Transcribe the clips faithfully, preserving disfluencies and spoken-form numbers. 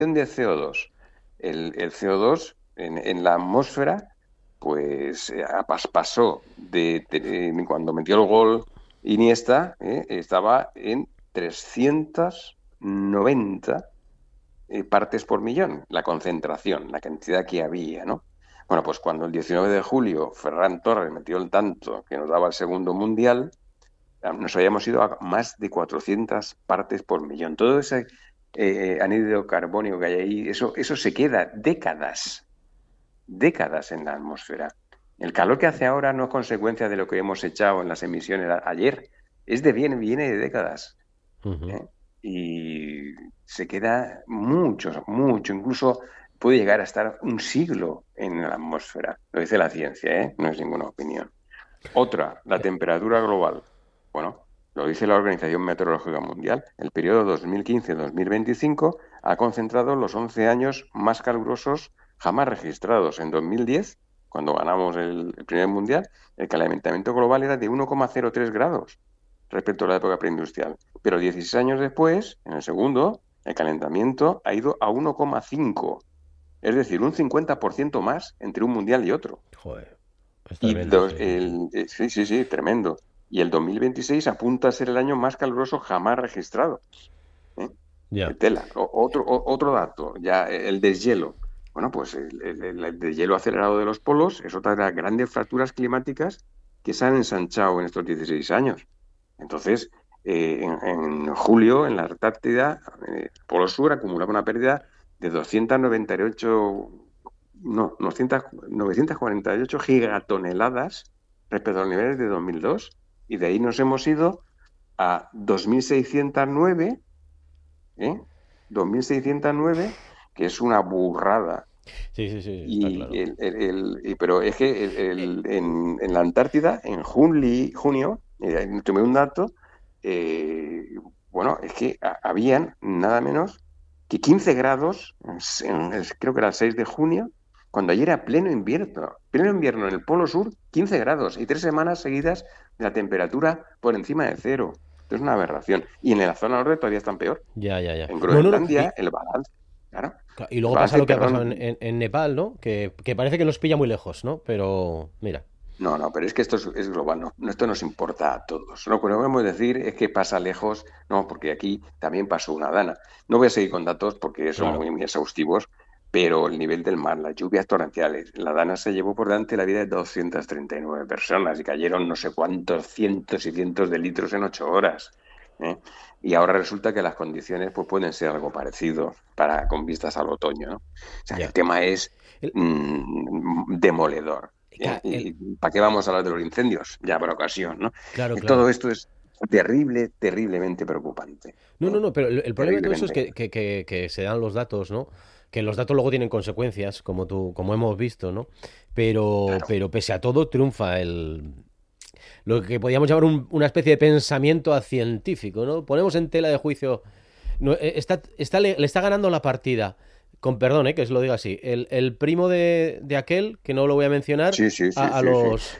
de C O dos. El, el C O dos en, en la atmósfera, pues eh, pas- pasó de, de- cuando metió el gol Iniesta, eh, estaba en trescientos noventa eh, partes por millón, la concentración, la cantidad que había, ¿no? Bueno, pues cuando el diecinueve de julio Ferran Torres metió el tanto que nos daba el segundo mundial, nos habíamos ido a más de cuatrocientas partes por millón. Todo ese eh, anhídrido carbónico que hay ahí, eso, eso se queda décadas, décadas en la atmósfera. El calor que hace ahora no es consecuencia de lo que hemos echado en las emisiones a- ayer, es de bien, viene de décadas. Ujú. ¿Eh? Y se queda mucho, mucho, incluso puede llegar a estar un siglo en la atmósfera. Lo dice la ciencia, ¿eh? No es ninguna opinión. Otra, la temperatura global. Bueno, lo dice la Organización Meteorológica Mundial. El periodo dos mil quince-dos mil veinticinco ha concentrado los once años más calurosos jamás registrados. En dos mil diez, cuando ganamos el, el primer mundial, el calentamiento global era de uno coma cero tres grados respecto a la época preindustrial. Pero dieciséis años después, en el segundo, el calentamiento ha ido a uno coma cinco. Es decir, un cincuenta por ciento más entre un mundial y otro. Joder, es Y tremendo, dos, sí, sí, sí. el, eh, sí, sí, sí, tremendo. Y el dos mil veintiséis apunta a ser el año más caluroso jamás registrado. ¿Eh? Ya. Eh, Tela. O- otro, o- otro dato, ya eh, el deshielo. Bueno, pues el, el- el- el deshielo acelerado de los polos es otra de las grandes fracturas climáticas que se han ensanchado en estos dieciséis años. Entonces, eh, en, en julio, en la Antártida, eh, el Polo Sur acumulaba una pérdida de doscientos noventa y ocho, no, novecientos novecientos cuarenta y ocho gigatoneladas respecto a los niveles de dos mil dos. Y de ahí nos hemos ido a dos mil seiscientos nueve, ¿eh? dos mil seiscientos nueve, que es una burrada. Sí, sí, sí, está Y claro. el, el- el- y- pero es que el- Eh, el- en, en la Antártida, en juli- junio, eh, tomé un dato, eh, bueno, es que ha- habían nada menos que quince grados, en- en- creo que era el seis de junio, cuando ayer era pleno invierno. Pleno invierno en el Polo Sur, quince grados y tres semanas seguidas de la temperatura por encima de cero. Esto es una aberración. Y en la zona norte todavía están peor. ya, ya, ya. En No, no, no. Groenlandia, Y, el balance, claro, y el luego pasa balance, lo que ha pasado en, perdón. en- en Nepal, ¿no? Que, que parece que nos pilla muy lejos, ¿no? Pero, mira. No, no, pero es que esto es, es global, no, no, esto nos importa a todos. Lo que no podemos decir es que pasa lejos, no, porque aquí también pasó una dana. No voy a seguir con datos porque son Claro. muy, muy exhaustivos, pero el nivel del mar, las lluvias torrenciales, la dana se llevó por delante la vida de doscientas treinta y nueve personas y cayeron no sé cuántos cientos y cientos de litros en ocho horas. ¿Eh? Y ahora resulta que las condiciones pues, pueden ser algo parecido para, con vistas al otoño, ¿no? O sea, que el Ya. tema es El- mm, demoledor. ¿Eh? ca- el- ¿Y para qué vamos a hablar de los incendios? Ya por ocasión, ¿no? claro, Eh, claro. Todo esto es terrible, terriblemente preocupante. No, no, ¿Eh? no, pero el, el problema de todo eso es Terriblemente. que, que- que- que se dan los datos, ¿no? Que los datos luego tienen consecuencias, como tú, como hemos visto, ¿no? Pero, Claro. pero pese a todo, triunfa el, lo que podríamos llamar un- una especie de pensamiento científico, ¿no? Ponemos en tela de juicio. No, eh, está, está, le, le está ganando la partida. Con perdón, eh, que se lo diga así. El, el primo de, de aquel, que no lo voy a mencionar, Sí, sí, sí, a, a sí, sí. los,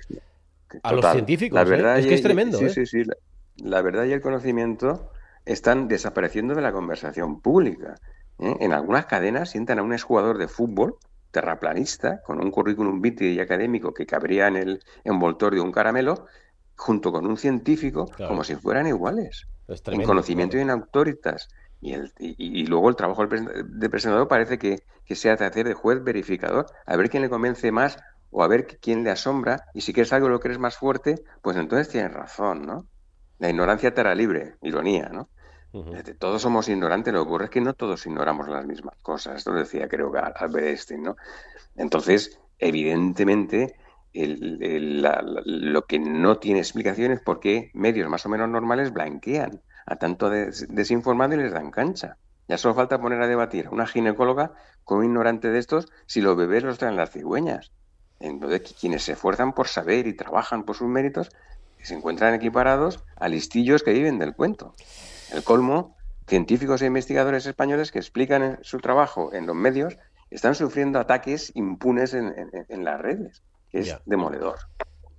a los Total. La científicos, ¿eh? verdad Es que es y, y- tremendo, sí, ¿eh? sí, sí. La, la verdad y el conocimiento están desapareciendo de la conversación pública. ¿Eh? En algunas cadenas sientan a un exjugador de fútbol terraplanista con un currículum vitae y académico que cabría en el envoltorio de un caramelo junto con un científico como Claro, si fueran iguales, es en tremendo, conocimiento y claro. en autoritas. Y, el, y, y luego el trabajo del, presen- del presentador parece que, que sea de hacer de juez verificador, a ver quién le convence más o a ver quién le asombra. Y si quieres algo lo crees más fuerte, pues entonces tienes razón, ¿no? La ignorancia te hará libre, ironía, ¿no? Ujú. Este, Todos somos ignorantes, lo que ocurre es que no todos ignoramos las mismas cosas. Esto lo decía, creo que Albert Einstein, ¿no? Entonces, evidentemente, el- el- la- la- lo que no tiene explicación es por qué medios más o menos normales blanquean a tanto des- desinformado y les dan cancha. Ya solo falta poner a debatir a una ginecóloga con un ignorante de estos si los bebés los traen las cigüeñas. Entonces, qui- quienes se esfuerzan por saber y trabajan por sus méritos se encuentran equiparados a listillos que viven del cuento. El colmo, científicos e investigadores españoles que explican en su trabajo en los medios están sufriendo ataques impunes en, en- en las redes, que es Ya. demoledor.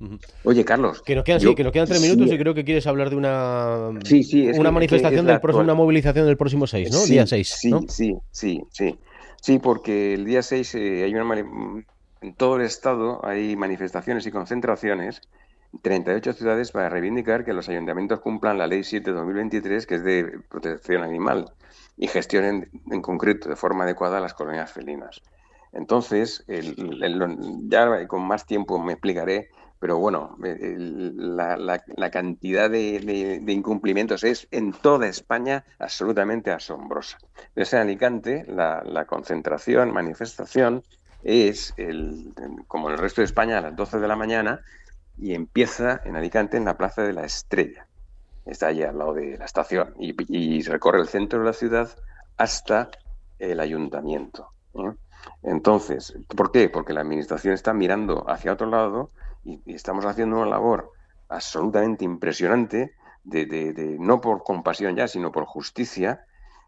Oye, Carlos. Que nos quedan, yo, sí, que nos quedan tres minutos sí, y creo que quieres hablar de una, sí, sí, es una que, manifestación que es la del próximo, actual. una movilización del próximo seis, ¿no? Sí, Día seis, sí, ¿no? sí, sí, sí. Sí, porque el día seis eh, hay una mani- en todo el estado hay manifestaciones y concentraciones, treinta y ocho ciudades para reivindicar que los ayuntamientos cumplan la Ley siete de dos mil veintitrés, que es de protección animal, y gestionen en concreto de forma adecuada las colonias felinas. Entonces, el- el- ya con más tiempo me explicaré, pero bueno, el- la, la- la cantidad de, de- de incumplimientos es en toda España absolutamente asombrosa. Entonces, en Alicante, la, la concentración, manifestación, es el, como en el resto de España a las doce de la mañana y empieza en Alicante en la Plaza de la Estrella. Está allí al lado de la estación y, y recorre el centro de la ciudad hasta el ayuntamiento, ¿eh? Entonces, ¿por qué? Porque la administración está mirando hacia otro lado y, y estamos haciendo una labor absolutamente impresionante de, de, de, no por compasión ya, sino por justicia,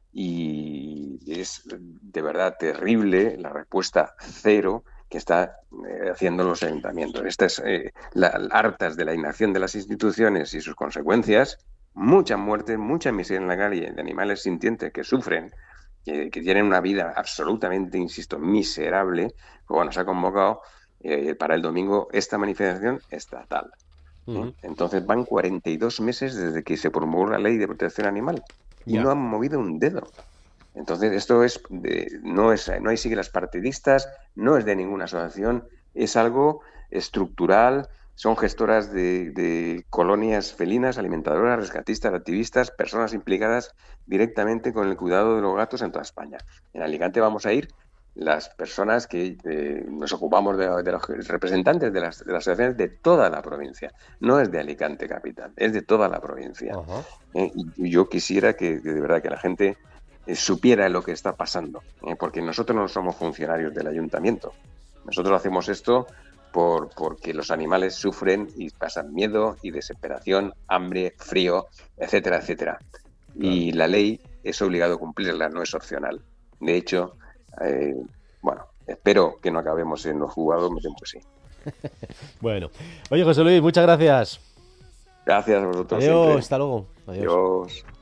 y es de verdad terrible la respuesta cero que está eh, haciendo los ayuntamientos. Estas eh, la, hartas de la inacción de las instituciones y sus consecuencias, mucha muerte, mucha miseria en la calle de animales sintientes que sufren, que, que tienen una vida absolutamente, insisto, miserable. Pues bueno, se ha convocado eh, para el domingo esta manifestación estatal. ¿eh? Uh-huh. Entonces van cuarenta y dos meses desde que se promulgó la ley de protección animal y Ya. no han movido un dedo. Entonces, esto es de, no es no hay siglas partidistas, no es de ninguna asociación, es algo estructural. Son gestoras de, de colonias felinas, alimentadoras, rescatistas, activistas, personas implicadas directamente con el cuidado de los gatos en toda España. En Alicante vamos a ir las personas que eh, nos ocupamos de, de los representantes de las, de las asociaciones de toda la provincia. No es de Alicante capital, es de toda la provincia. Uh-huh. Eh, y yo quisiera que, que de verdad que la gente eh, supiera lo que está pasando, eh, porque nosotros no somos funcionarios del ayuntamiento. Nosotros hacemos esto por, porque los animales sufren y pasan miedo y desesperación, hambre, frío, etcétera, etcétera. Claro. Y la ley es obligado a cumplirla, no es opcional. De hecho, eh, bueno, espero que no acabemos en los juzgados, me temo que sí. Bueno, oye José Luis, muchas gracias. Gracias a vosotros. Adiós, siempre. hasta luego. Adiós. Adiós.